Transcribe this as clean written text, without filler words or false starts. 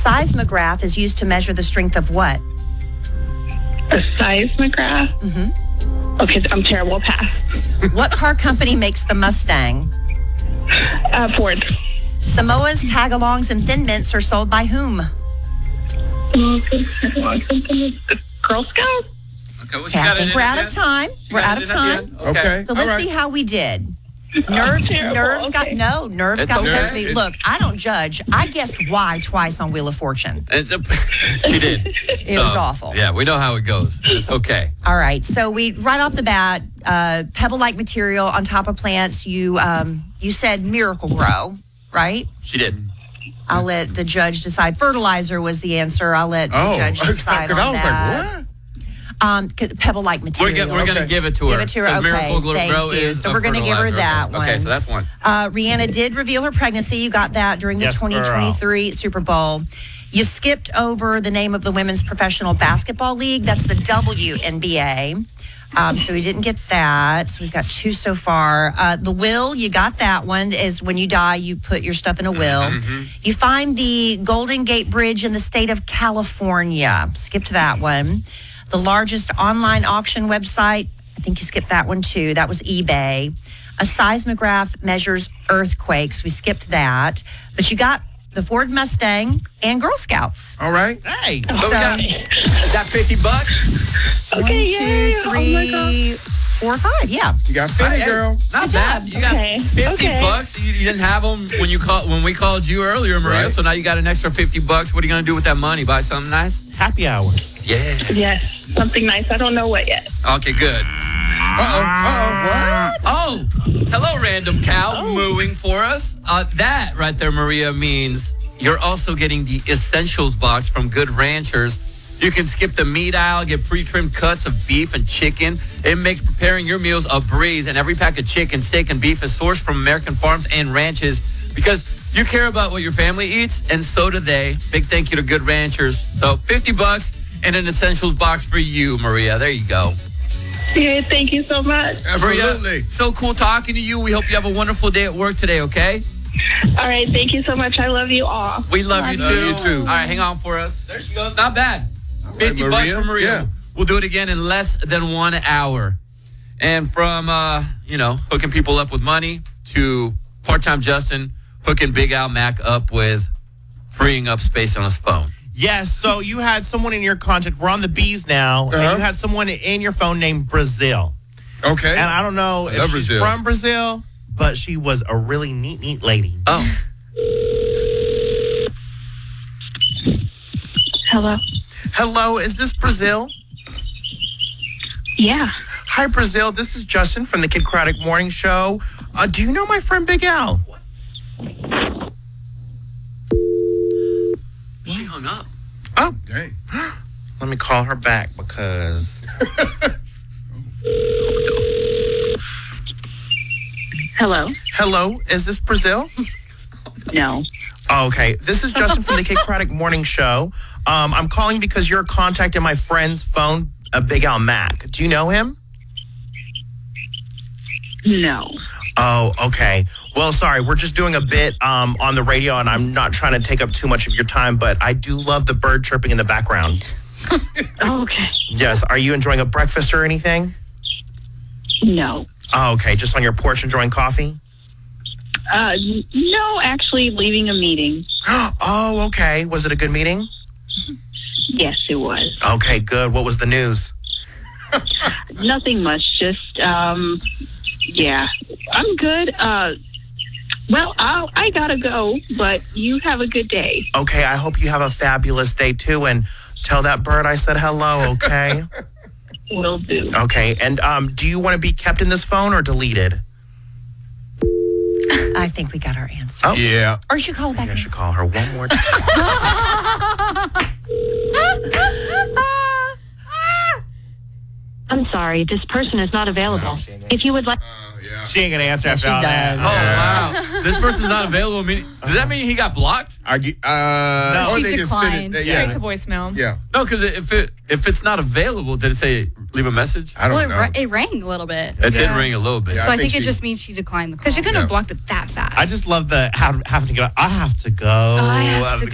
seismograph is used to measure the strength of what? A seismograph? Mm-hmm. Okay, I'm terrible. Pass. What car company makes the Mustang? Ford. Samoa's, tagalongs, and thin mints are sold by whom? Girl Scouts? Okay, Okay, I think we're out of time. We're out of time. Okay. So let's see how we did. Nerves got It's because okay. look, I don't judge. I guessed why twice on Wheel of Fortune. She did. It was awful. Yeah, we know how it goes. It's okay. All right. So we right off the bat, pebble-like material on top of plants. You said Miracle Grow, right? She did. I'll let the judge decide. Fertilizer was the answer. I'll let the judge decide on I was that. like, what? Pebble-like material. We're going to give it to her. Give it to her. Okay, Miracle thank Grow you. is So a we're going to give her fertilizer. that one. Okay, so that's one. Rihanna did reveal her pregnancy. You got that during the 2023 Super Bowl. You skipped over the name of the Women's Professional Basketball League. That's the WNBA. So we didn't get that. So we've got two so far. The will, you got that one, is when you die, you put your stuff in a will. Mm-hmm. You find the Golden Gate Bridge in the state of California. Skipped that one. The largest online auction website, I think you skipped that one too. That was eBay. A seismograph measures earthquakes. We skipped that. But you got the Ford Mustang and Girl Scouts. All right. Hey, So, we got $50. Okay, yay. 1, 2, Oh my 3, God. 4, 5. Yeah. You got 50, girl. Not bad. You got Okay. $50. You didn't have them when we called you earlier, Maria. Right. So now you got an extra $50. What are you going to do with that money? Buy something nice? Happy hour. Yeah. Yes, something nice. I don't know what yet. Okay, good. Uh-oh. Oh, hello, random cow mooing for us. That right there, Maria, means you're also getting the Essentials box from Good Ranchers. You can skip the meat aisle, get pre-trimmed cuts of beef and chicken. It makes preparing your meals a breeze, and every pack of chicken, steak, and beef is sourced from American farms and ranches because you care about what your family eats, and so do they. Big thank you to Good Ranchers. So $50 and an Essentials box for you, Maria. There you go. Yeah, thank you so much. Absolutely. Maria, so cool talking to you. We hope you have a wonderful day at work today, okay? All right, thank you so much. I love you all. We love you too. Love you too. All right, hang on for us. There she goes. Not bad. $50 Maria. for Maria. Yeah. We'll do it again in less than 1 hour. And from, hooking people up with money to part-time Justin hooking Big Al Mac up with freeing up space on his phone. Yes, so you had someone in your contact. We're on the bees now. And you had someone in your phone named Brazil. Okay. And I don't know if she's Brazil. from Brazil, but she was a really neat lady. Oh. Hello. Hello, is this Brazil? Yeah. Hi, Brazil. This is Justin from the Kid Craddock Morning Show. Do you know my friend Big Al? She hung up. Oh, Dang. let me call her back because... Hello. Hello, is this Brazil? No. Oh, okay. This is Justin from the Kid Craddock Morning Show. I'm calling because you're contacting my friend's phone, Big Al Mac. Do you know him? No. Oh, okay. Well, sorry. We're just doing a bit on the radio, and I'm not trying to take up too much of your time, but I do love the bird chirping in the background. Oh, okay. Yes. Are you enjoying a breakfast or anything? No. Oh, okay. Just on your porch enjoying coffee? No, actually leaving a meeting. Oh, okay. Was it a good meeting? Yes, it was. Okay, good. What was the news? Nothing much. Just, yeah. I'm good. Well, I gotta go, but you have a good day. Okay, I hope you have a fabulous day, too, and tell that bird I said hello, okay? Will do. Okay, and do you want to be kept in this phone or deleted? I think we got our answer. Oh. Yeah. Or you should call back. I should call her one more time. I'm sorry, this person is not available. If you would like... She ain't going to answer after all done. that. Oh, wow. This person's not available. Does that mean he got blocked? Or She they just send declined it. straight to voicemail. Yeah. No, because if it's not available, did it say leave a message? I don't Well, know. it rang a little bit. It did ring a little bit. Yeah. So I I think think it she- just means she declined the call. Because you couldn't have blocked it that fast. I just love the having to go. I have to